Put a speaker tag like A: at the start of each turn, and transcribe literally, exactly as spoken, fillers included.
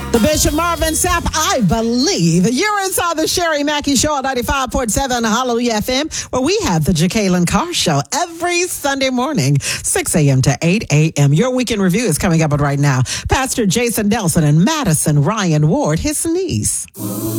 A: The Bishop Marvin Sapp, I believe. You're inside the Sherry Mackey Show on ninety-five point seven Hallelujah F M, where we have the Jacqueline Carr Show every Sunday morning, six a.m. to eight a.m. Your weekend review is coming up right now. Pastor Jason Nelson and Madison Ryan Ward, his niece.